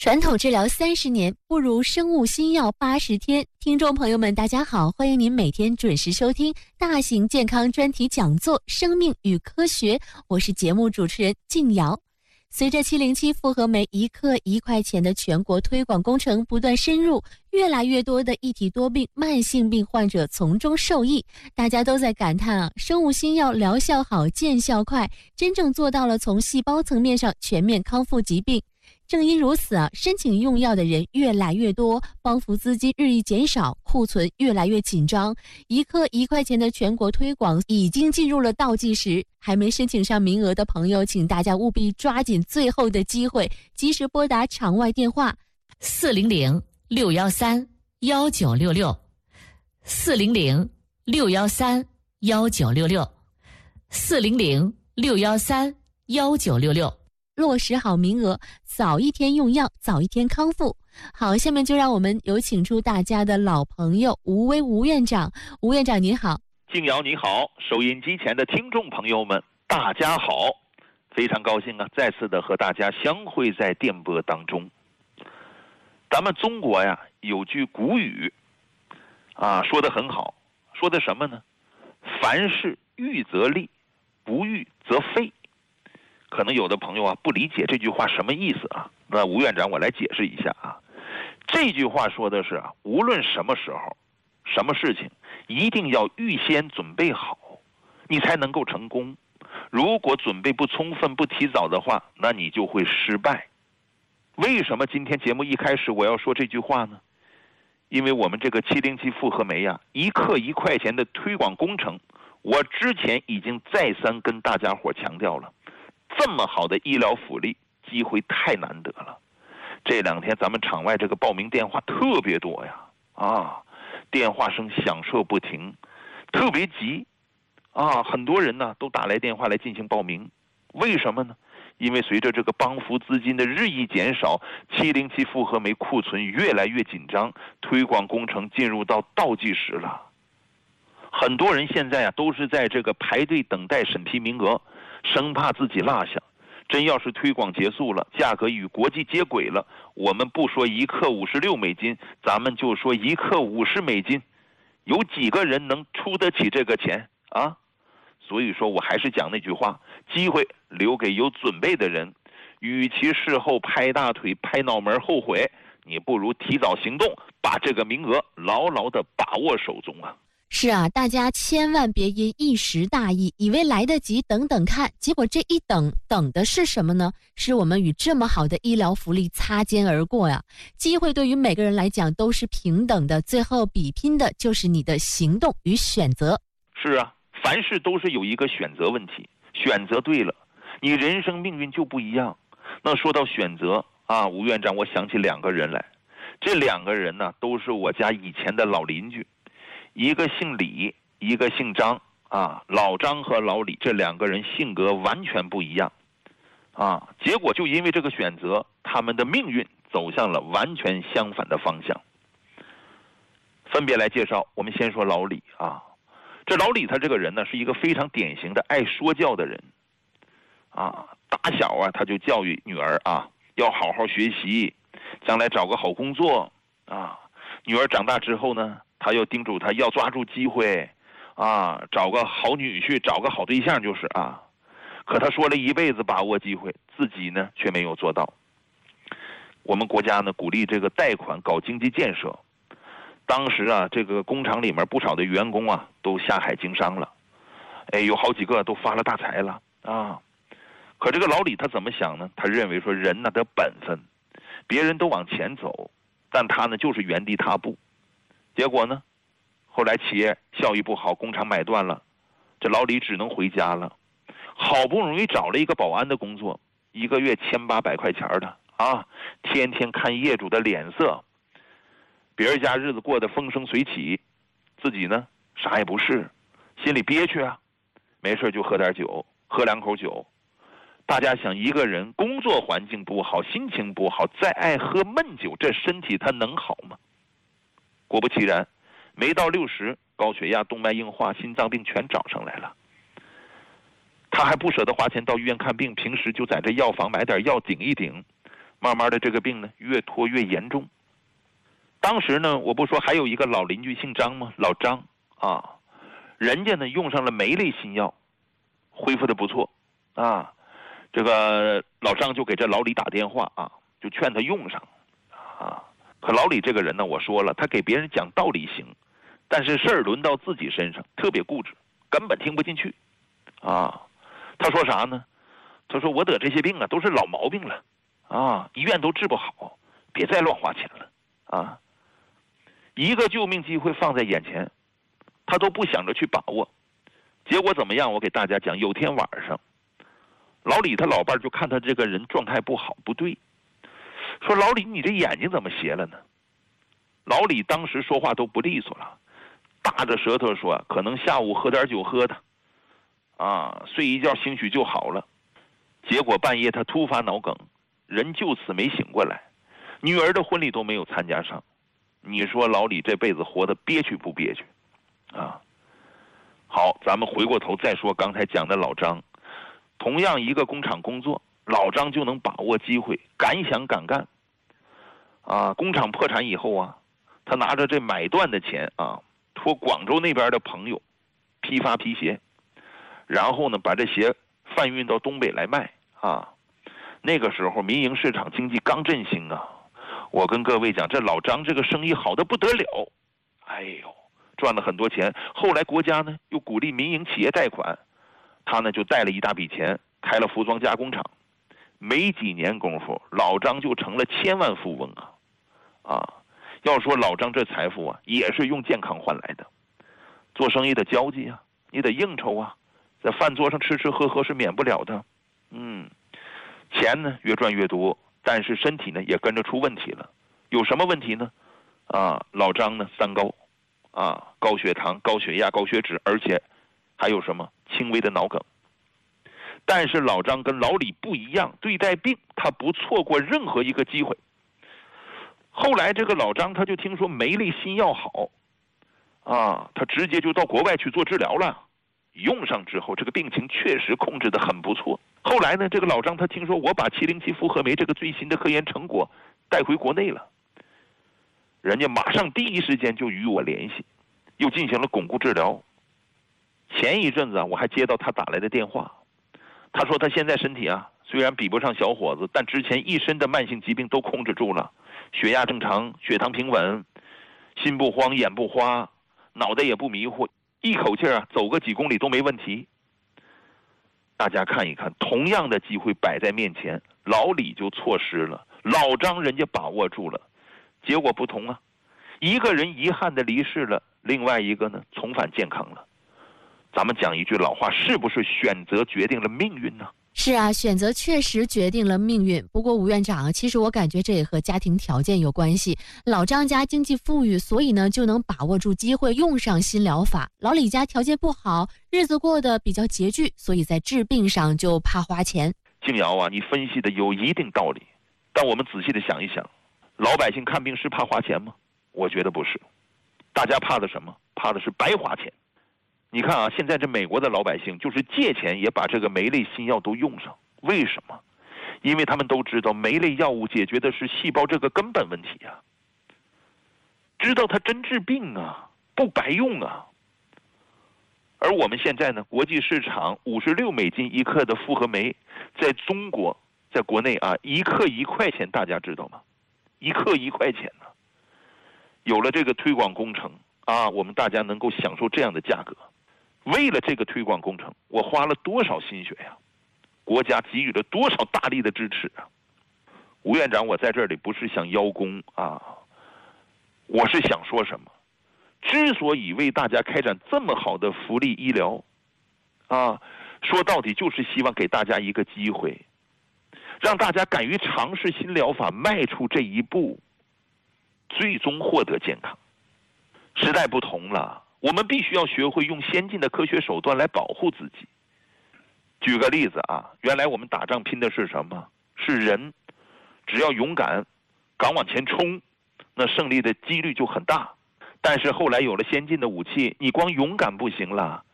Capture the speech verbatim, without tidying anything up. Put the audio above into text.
传统治疗三十年，不如生物新药八十天。听众朋友们，大家好，欢迎您每天准时收听大型健康专题讲座《生命与科学》，我是节目主持人静瑶。随着七零七复合酶一克一块钱的全国推广工程不断深入，越来越多的一体多病、慢性病患者从中受益，大家都在感叹啊，生物新药疗效好、见效快，真正做到了从细胞层面上全面康复疾病。正因如此啊，申请用药的人越来越多，帮扶资金日益减少，库存越来越紧张。一克一块钱的全国推广已经进入了倒计时，还没申请上名额的朋友，请大家务必抓紧最后的机会，及时拨打场外电话四零零六幺三幺九六六，四零零六幺三幺九六六，四零零六幺三幺九六六。 落实好名额，早一天用药，早一天康复。好，下面就让我们有请出大家的老朋友吴薇吴院长。吴院长您好。 静瑶你好，收音机前的听众朋友们大家好，非常高兴啊，再次的和大家相会在电波当中。咱们中国呀有句古语啊，说得很好，说的什么呢？凡事预则立，不预则废。可能有的朋友啊不理解这句话什么意思啊，那吴院长我来解释一下啊。这句话说的是啊，无论什么时候什么事情一定要预先准备好，你才能够成功。如果准备不充分不提早的话，那你就会失败。为什么今天节目一开始我要说这句话呢？因为我们这个七零七复合酶呀、啊、一克一块钱的推广工程，我之前已经再三跟大家伙强调了，这么好的医疗福利机会太难得了。这两天咱们场外这个报名电话特别多呀，啊，电话声响彻不停，特别急啊，很多人呢都打来电话来进行报名。为什么呢？因为随着这个帮扶资金的日益减少，七零七复合酶库存越来越紧张，推广工程进入到倒计时了。很多人现在啊都是在这个排队等待审批名额，生怕自己落下。真要是推广结束了，价格与国际接轨了，我们不说一克五十六美金，咱们就说一克五十美金，有几个人能出得起这个钱啊？所以说我还是讲那句话，机会留给有准备的人，与其事后拍大腿拍脑门后悔，你不如提早行动，把这个名额牢牢地把握手中啊。 是啊，大家千万别因一时大意，以为来得及等等看，结果这一等等的是什么呢？是我们与这么好的医疗福利擦肩而过呀。机会对于每个人来讲都是平等的，最后比拼的就是你的行动与选择。 是啊，凡事都是有一个选择问题，选择对了，你人生命运就不一样。那说到选择啊，吴院长我想起两个人来，这两个人呢都是我家以前的老邻居，一个姓李，一个姓张啊。老张和老李这两个人性格完全不一样啊，结果就因为这个选择，他们的命运走向了完全相反的方向。分别来介绍，我们先说老李啊。这老李他这个人呢是一个非常典型的爱说教的人啊，打小啊他就教育女儿啊要好好学习，将来找个好工作啊。女儿长大之后呢，他又叮嘱他要抓住机会啊，找个好女婿，找个好对象就是啊。可他说了一辈子把握机会，自己呢却没有做到。我们国家呢鼓励这个贷款搞经济建设，当时啊这个工厂里面不少的员工啊都下海经商了，哎，有好几个都发了大财了啊。可这个老李他怎么想呢？他认为说人呢得本分，别人都往前走，但他呢就是原地踏步。结果呢，后来企业效益不好，工厂买断了，这老李只能回家了。好不容易找了一个保安的工作，一个月千八百块钱的啊，天天看业主的脸色，别人家日子过得风生水起，自己呢啥也不是，心里憋屈啊，没事就喝点酒，喝两口酒。大家想，一个人工作环境不好，心情不好，再爱喝闷酒，这身体他能好吗？果不其然，没到六十，高血压、动脉硬化、心脏病全找上来了。他还不舍得花钱到医院看病，平时就在这药房买点药顶一顶， 慢慢的这个病呢越拖越严重。当时呢，我不说还有一个老邻居姓张吗？老张啊，人家呢用上了酶类新药，恢复的不错啊。这个老张就给这老李打电话啊，就劝他用上啊。可老李这个人呢，我说了，他给别人讲道理行，但是事儿轮到自己身上，特别固执，根本听不进去啊。他说啥呢？他说我得这些病啊，都是老毛病了啊，医院都治不好，别再乱花钱了啊。一个救命机会放在眼前，他都不想着去把握，结果怎么样？我给大家讲，有天晚上，老李他老伴就看他这个人状态不好，不对，说老李你这眼睛怎么斜了呢？老李当时说话都不利索了，大着舌头说可能下午喝点酒喝的啊，睡一觉兴许就好了。结果半夜他突发脑梗，人就此没醒过来，女儿的婚礼都没有参加上。你说老李这辈子活得憋屈不憋屈啊？好，咱们回过头再说刚才讲的老张，同样一个工厂工作，老张就能把握机会，敢想敢干啊。工厂破产以后啊，他拿着这买断的钱啊，托广州那边的朋友批发皮鞋，然后呢把这鞋贩运到东北来卖啊。那个时候民营市场经济刚振兴啊，我跟各位讲，这老张这个生意好得不得了，哎呦，赚了很多钱。后来国家呢又鼓励民营企业贷款，他呢就贷了一大笔钱，开了服装加工厂。没几年功夫，老张就成了千万富翁啊！啊，要说老张这财富啊，也是用健康换来的。做生意的交际啊，你得应酬啊，在饭桌上吃吃喝喝是免不了的。嗯，钱呢越赚越多，但是身体呢也跟着出问题了。有什么问题呢？啊，老张呢三高，啊，高血糖、高血压、高血脂，而且还有什么轻微的脑梗。但是老张跟老李不一样，对待病他不错过任何一个机会。后来这个老张他就听说酶类新药好，啊，他直接就到国外去做治疗了。用上之后，这个病情确实控制得很不错。后来呢，这个老张他听说我把七零七复合酶这个最新的科研成果带回国内了，人家马上第一时间就与我联系，又进行了巩固治疗。前一阵子啊，我还接到他打来的电话，他说他现在身体啊虽然比不上小伙子，但之前一身的慢性疾病都控制住了，血压正常，血糖平稳，心不慌，眼不花，脑袋也不迷糊，一口气啊走个几公里都没问题。大家看一看，同样的机会摆在面前，老李就错失了，老张人家把握住了，结果不同啊，一个人遗憾的离世了，另外一个呢重返健康了。咱们讲一句老话，是不是选择决定了命运呢？ 是啊，选择确实决定了命运。不过吴院长，其实我感觉这也和家庭条件有关系。老张家经济富裕，所以呢就能把握住机会用上新疗法。老李家条件不好，日子过得比较拮据，所以在治病上就怕花钱。 静瑶啊，你分析的有一定道理，但我们仔细的想一想，老百姓看病是怕花钱吗？我觉得不是，大家怕的什么？怕的是白花钱。你看啊，现在这美国的老百姓就是借钱也把这个酶类新药都用上，为什么？因为他们都知道酶类药物解决的是细胞这个根本问题啊，知道它真治病啊，不白用啊。而我们现在呢，国际市场五十六美金一克的复合酶，在中国，在国内啊，一克一块钱，大家知道吗？一克一块钱呢。有了这个推广工程啊，我们大家能够享受这样的价格。为了这个推广工程，我花了多少心血呀？国家给予了多少大力的支持啊？吴院长，我在这里不是想邀功啊，我是想说什么？之所以为大家开展这么好的福利医疗，啊，说到底就是希望给大家一个机会，让大家敢于尝试新疗法，迈出这一步，最终获得健康。时代不同了，我们必须要学会用先进的科学手段来保护自己。举个例子啊，原来我们打仗拼的是什么？是人，只要勇敢，敢往前冲，那胜利的几率就很大。但是后来有了先进的武器，你光勇敢不行了，